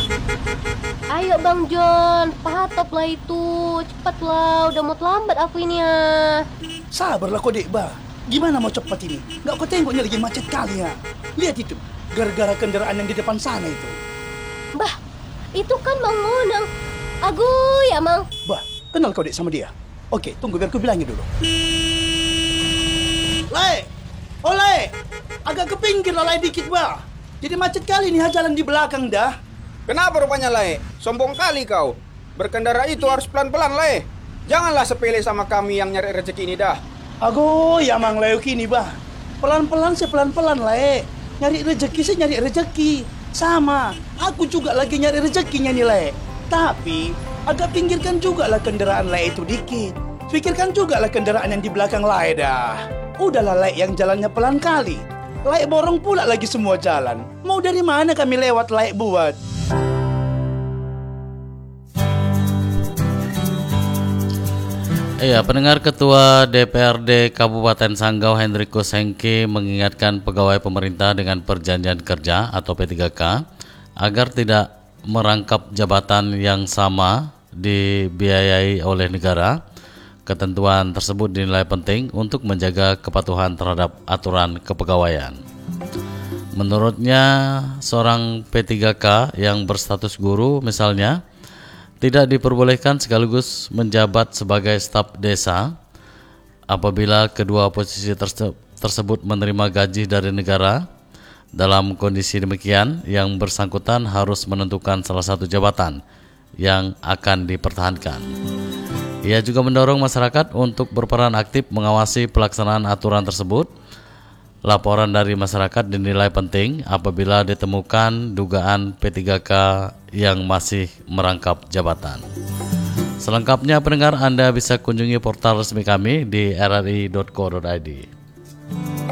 Ayo Bang John, patop lah itu. Cepatlah, udah mau terlambat aku ini ya. Sabarlah kau dek bah. Gimana mau cepat ini? Nggak kau tengoknya lagi macet kali ya. Lihat itu, gara-gara kendaraan yang di depan sana itu. Bah, itu kan Mang Monang. Agu ya Mang. Bah, kenal kau dek sama dia? Oke, tunggu biar ku bilangin dulu. Le, oleh, agak ke pinggir lah dikit bah. Jadi macet kali nih jalan di belakang dah. Kenapa rupanya, Le? Sombong kali kau. Berkendara itu harus pelan-pelan, Le. Janganlah sepele sama kami yang nyari rezeki ini dah. Ago, ya Mang Leo kini bah. Pelan-pelan sepelan-pelan le. Nyari rezeki sih nyari rezeki. Sama, aku juga lagi nyari rezekinya nih le. Tapi agak pinggirkan juga lah kendaraan le itu dikit. Pikirkan juga lah kendaraan yang di belakang le dah. Udahlah le yang jalannya pelan kali. Le borong pula lagi semua jalan. Mau dari mana kami lewat le buat? Iya, pendengar, Ketua DPRD Kabupaten Sanggau Hendrikus Hengki mengingatkan pegawai pemerintah dengan perjanjian kerja atau P3K agar tidak merangkap jabatan yang sama dibiayai oleh negara. Ketentuan tersebut dinilai penting untuk menjaga kepatuhan terhadap aturan kepegawaian. Menurutnya, seorang P3K yang berstatus guru misalnya tidak diperbolehkan sekaligus menjabat sebagai staf desa apabila kedua posisi tersebut menerima gaji dari negara. Dalam kondisi demikian, yang bersangkutan harus menentukan salah satu jabatan yang akan dipertahankan. Ia juga mendorong masyarakat untuk berperan aktif mengawasi pelaksanaan aturan tersebut. Laporan dari masyarakat dinilai penting apabila ditemukan dugaan P3K yang masih merangkap jabatan. Selengkapnya pendengar, Anda bisa kunjungi portal resmi kami di rri.co.id.